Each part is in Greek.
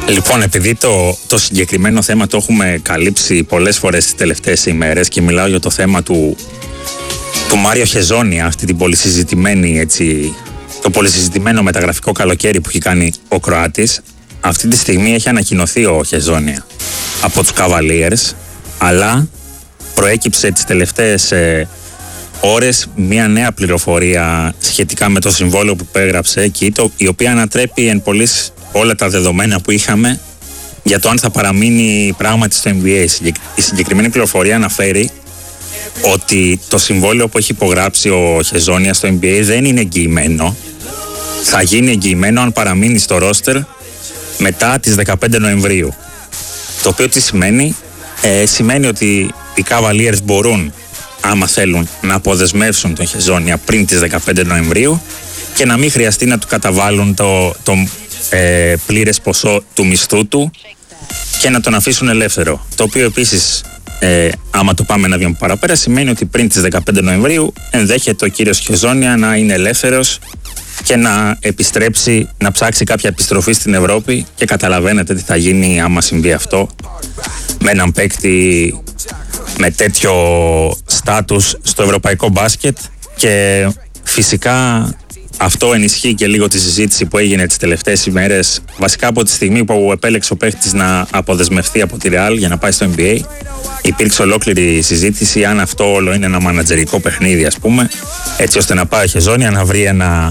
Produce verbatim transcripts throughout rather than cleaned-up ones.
Λοιπόν, επειδή το, το συγκεκριμένο θέμα το έχουμε καλύψει πολλές φορές τις τελευταίες ημέρες και μιλάω για το θέμα του, του Μάριο Χεζόνια, αυτή την πολυσυζητημένη, έτσι, το πολυσυζητημένο μεταγραφικό καλοκαίρι που έχει κάνει ο Κροάτης, αυτή τη στιγμή έχει ανακοινωθεί ο Χεζόνια από τους Cavaliers, αλλά προέκυψε τις τελευταίες ε, ώρες μια νέα πληροφορία σχετικά με το συμβόλαιο που υπέγραψε εκεί, το, η οποία ανατρέπει εν πολλής όλα τα δεδομένα που είχαμε για το αν θα παραμείνει πράγματι στο N B A. Η συγκεκριμένη πληροφορία αναφέρει ότι το συμβόλαιο που έχει υπογράψει ο Χεζόνια στο N B A δεν είναι εγγυημένο. Θα γίνει εγγυημένο αν παραμείνει στο ρόστερ μετά τις δεκαπέντε Νοεμβρίου. Το οποίο τι σημαίνει? Ε, σημαίνει ότι οι Cavaliers μπορούν, άμα θέλουν, να αποδεσμεύσουν τον Χεζόνια πριν τις δεκαπέντε Νοεμβρίου και να μην χρειαστεί να του καταβάλουν το, το ε, πλήρες ποσό του μισθού του και να τον αφήσουν ελεύθερο. Το οποίο επίσης, ε, άμα το πάμε ένα βήμα παραπέρα, σημαίνει ότι πριν τις δεκαπέντε Νοεμβρίου ενδέχεται ο κύριος Χεζόνια να είναι ελεύθερος και να επιστρέψει, να ψάξει κάποια επιστροφή στην Ευρώπη, και καταλαβαίνετε τι θα γίνει άμα συμβεί αυτό με έναν παίκτη με τέτοιο στάτους στο ευρωπαϊκό μπάσκετ. Και φυσικά αυτό ενισχύει και λίγο τη συζήτηση που έγινε τις τελευταίες ημέρες, βασικά από τη στιγμή που επέλεξε ο παίκτης να αποδεσμευτεί από τη Real για να πάει στο N B A. Υπήρξε ολόκληρη συζήτηση αν αυτό όλο είναι ένα μανατζερικό παιχνίδι, ας πούμε, έτσι ώστε να πάει ο Χεζόνια να βρει ένα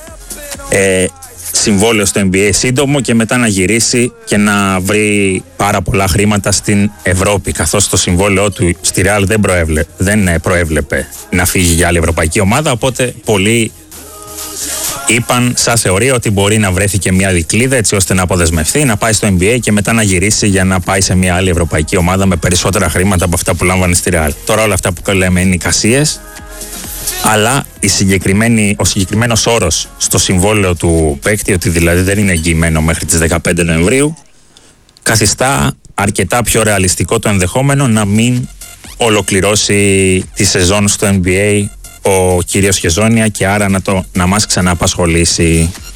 ε, συμβόλαιο στο N B A σύντομο και μετά να γυρίσει και να βρει πάρα πολλά χρήματα στην Ευρώπη, καθώς το συμβόλαιό του στη Real δεν, προέβλε, δεν προέβλεπε να φύγει για άλλη ευρωπαϊκή ομάδα, οπότε πολλοί είπαν σαν θεωρία ότι μπορεί να βρέθει και μια δικλίδα έτσι ώστε να αποδεσμευτεί, να πάει στο N B A και μετά να γυρίσει για να πάει σε μια άλλη ευρωπαϊκή ομάδα με περισσότερα χρήματα από αυτά που λάμβανε στη Real. Τώρα όλα αυτά που λέμε είναι εικασίες, αλλά η συγκεκριμένη, ο συγκεκριμένος όρος στο συμβόλαιο του παίκτη, ότι δηλαδή δεν είναι εγγυημένο μέχρι τις δεκαπέντε Νοεμβρίου, καθιστά αρκετά πιο ρεαλιστικό το ενδεχόμενο να μην ολοκληρώσει τη σεζόν στο N B A ο κύριος Χεζόνια και άρα να, το, να μας ξανααπασχολήσει.